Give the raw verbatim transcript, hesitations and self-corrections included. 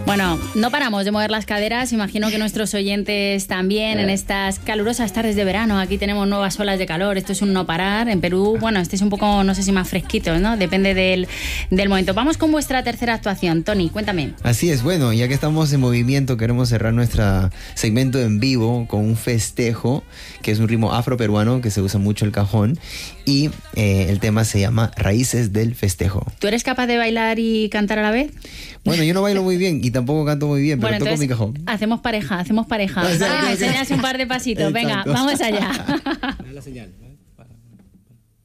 Bueno, no paramos de mover las caderas, imagino que nuestros oyentes también en estas calurosas tardes de verano. Aquí tenemos nuevas olas de calor, esto es un no parar. En Perú, bueno, este es un poco, no sé si más fresquito, ¿no? Depende del, del momento. Vamos con vuestra tercera actuación, Tony, cuéntame. Así es, bueno, ya que estamos en movimiento, queremos cerrar nuestro segmento en vivo con un festejo, que es un ritmo afroperuano que se usa mucho el cajón, y eh, el tema se llama Raíces del Festejo. ¿Tú eres capaz de bailar y cantar a la vez? Bueno, yo no bailo muy bien y tampoco canto muy bien, pero bueno, toco mi cajón. Hacemos pareja, hacemos pareja. O sea, ah, creo que- enseñas un par de pasitos. Venga, Exacto. vamos allá. La señal.